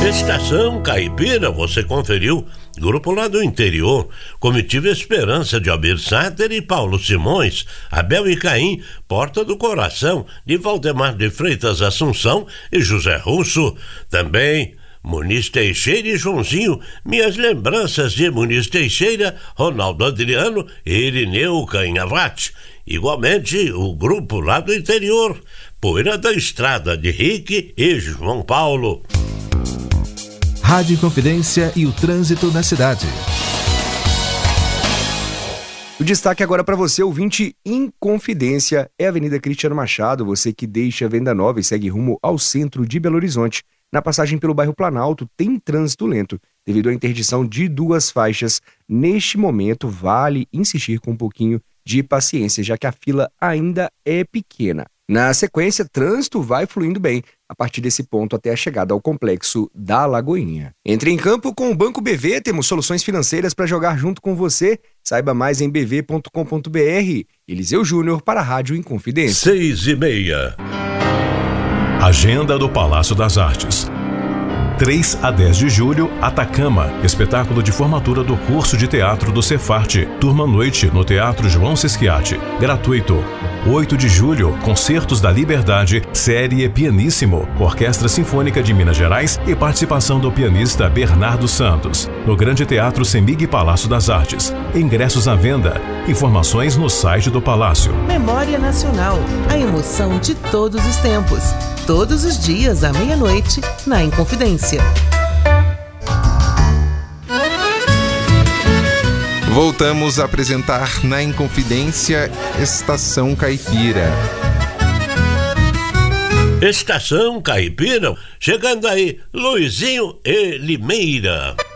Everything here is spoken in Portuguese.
Estação Caipira, você conferiu? Grupo lá do interior, Comitiva Esperança de Albir Sáter e Paulo Simões, Abel e Caim, Porta do Coração, de Valdemar de Freitas Assunção e José Russo. Também Muniz Teixeira e Joãozinho, Minhas Lembranças de Muniz Teixeira, Ronaldo Adriano e Irineu Canhavate. Igualmente o grupo lá do interior, Poeira da Estrada de Rick e João Paulo. Rádio Inconfidência e o trânsito na cidade. O destaque agora para você, ouvinte Inconfidência, é a Avenida Cristiano Machado, você que deixa Venda Nova e segue rumo ao centro de Belo Horizonte. Na passagem pelo bairro Planalto tem trânsito lento, devido à interdição de 2 faixas. Neste momento, vale insistir com um pouquinho de paciência, já que a fila ainda é pequena. Na sequência, trânsito vai fluindo bem, a partir desse ponto até a chegada ao complexo da Lagoinha. Entre em campo com o Banco BV, temos soluções financeiras para jogar junto com você. Saiba mais em bv.com.br. Eliseu Júnior para a Rádio Inconfidência. 6:30. Agenda do Palácio das Artes. 3 a 10 de julho, Atacama, espetáculo de formatura do curso de teatro do Cefarte, turma noite no Teatro João Sesquiate, gratuito. 8 de julho, Concertos da Liberdade, série Pianíssimo, Orquestra Sinfônica de Minas Gerais e participação do pianista Bernardo Santos, no Grande Teatro Semig Palácio das Artes. Ingressos à venda. Informações no site do Palácio. Memória Nacional, a emoção de todos os tempos. Todos os dias à meia-noite, na Inconfidência. Voltamos a apresentar na Inconfidência Estação Caipira. Estação Caipira, chegando aí, Luizinho e Limeira.